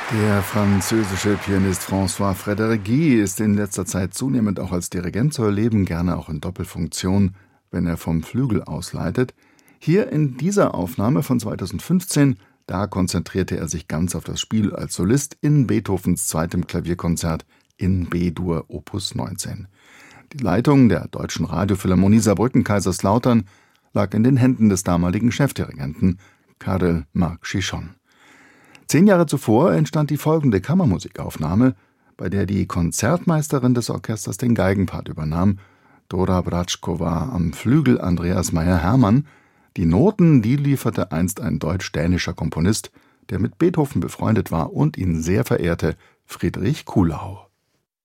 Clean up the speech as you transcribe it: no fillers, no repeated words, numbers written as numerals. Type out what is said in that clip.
Der französische Pianist François Frédéric Guy ist in letzter Zeit zunehmend auch als Dirigent zu erleben, gerne auch in Doppelfunktion, wenn er vom Flügel aus leitet. Hier in dieser Aufnahme von 2015, da konzentrierte er sich ganz auf das Spiel als Solist in Beethovens zweitem Klavierkonzert in B-Dur Opus 19. Die Leitung der Deutschen Radiophilharmonie Saarbrücken-Kaiserslautern lag in den Händen des damaligen Chefdirigenten Karel Marc Chichon. 10 Jahre zuvor entstand die folgende Kammermusikaufnahme, bei der die Konzertmeisterin des Orchesters den Geigenpart übernahm, Dora Bratschkova, am Flügel Andreas Meyer-Hermann. Die Noten, die lieferte einst ein deutsch-dänischer Komponist, der mit Beethoven befreundet war und ihn sehr verehrte, Friedrich Kuhlau.